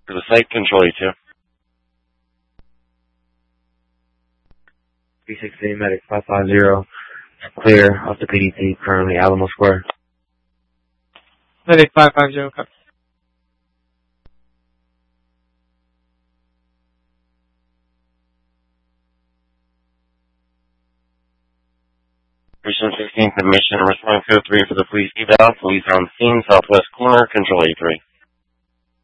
To the site, control you 2. 316 medic 550. Clear off the PDT, currently Alamo Square. Medic 550, copy. Precinct 16, permission, responding code 3 for the police eval. Police are on the scene, southwest corner, control A3.